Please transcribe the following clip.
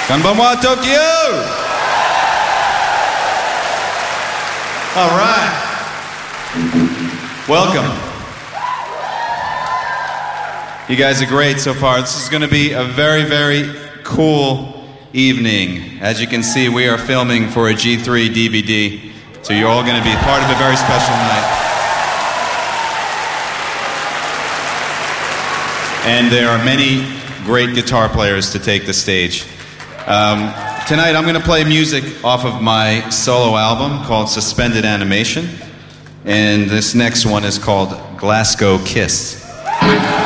Konbanwa, Tokyo! All right. Welcome. You guys are great so far. This is going to be a very, very cool evening. As you can see, we are filming for a G3 DVD, so you're all going to be part of a very special night. And there are many great guitar players to take the stage. Tonight I'm going to play music off of my solo album called Suspended Animation, and this next one is called Glasgow Kiss.